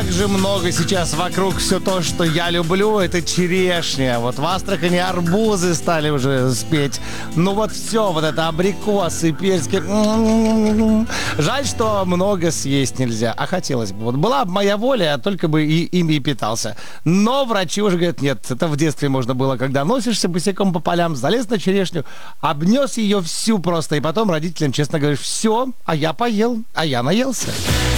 как же много сейчас вокруг все то, что я люблю, это черешня. Вот в Астрахани арбузы стали уже спеть. Ну вот все, вот это абрикосы, персики. Жаль, что много съесть нельзя, а хотелось бы. Вот была бы моя воля, только бы и ими питался. Но врачи уже говорят, нет, это в детстве можно было, когда носишься босиком по полям, залез на черешню, обнес ее всю просто, и потом родителям честно говоришь, все, а я поел, а я наелся.